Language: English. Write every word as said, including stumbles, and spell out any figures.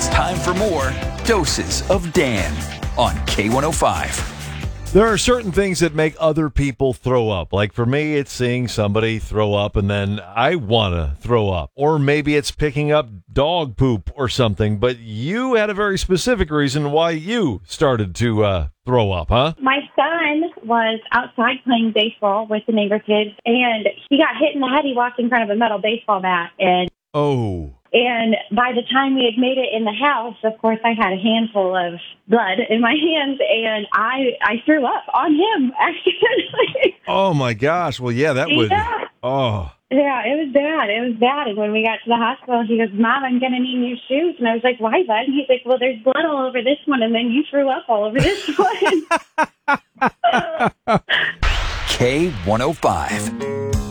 It's time for more Doses of Dan on K one oh five. There are certain things that make other people throw up. Like for me, it's seeing somebody throw up and then I want to throw up. Or maybe it's picking up dog poop or something. But you had a very specific reason why you started to uh, throw up, huh? My son was outside playing baseball with the neighbor kids, and he got hit in the head. He walked in front of a metal baseball bat, and Oh. And by the time we had made it in the house, of course, I had a handful of blood in my hands, and I I threw up on him, accidentally. Oh, my gosh. Well, yeah, that would... Yeah. Oh. Yeah, it was bad. It was bad. And when we got to the hospital, he goes, Mom, I'm going to need new shoes. And I was like, why, bud? And he's like, well, there's blood all over this one, and then you threw up all over this one. K one oh five.